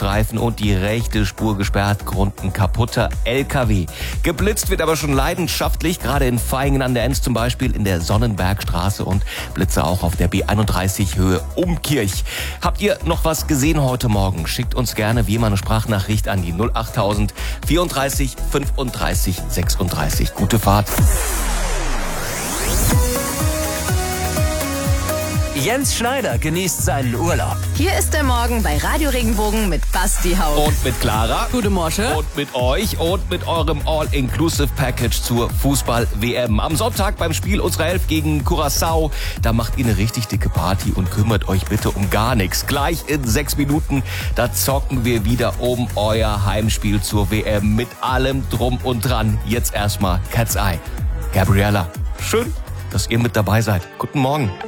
Mittelstreifen und die rechte Spur gesperrt, Grund ein kaputter LKW. Geblitzt wird aber schon leidenschaftlich, gerade in Vaihingen an der Enz zum Beispiel, in der Sonnenbergstraße und Blitze auch auf der B31 Höhe Umkirch. Habt ihr noch was gesehen heute Morgen? Schickt uns gerne wie immer eine Sprachnachricht an die 08000 34 35 36. Gute Fahrt. Jens Schneider genießt seinen Urlaub. Hier ist der Morgen bei Radio Regenbogen mit Basti Hauch. Und mit Clara. Gute Morgen. Und mit euch und mit eurem All-Inclusive-Package zur Fußball-WM. Am Sonntag beim Spiel unserer Elf gegen Curaçao, da macht ihr eine richtig dicke Party und kümmert euch bitte um gar nichts. Gleich in 6 Minuten, da zocken wir wieder um euer Heimspiel zur WM mit allem drum und dran. Jetzt erstmal Cat's Eye. Gabriella, schön, dass ihr mit dabei seid. Guten Morgen.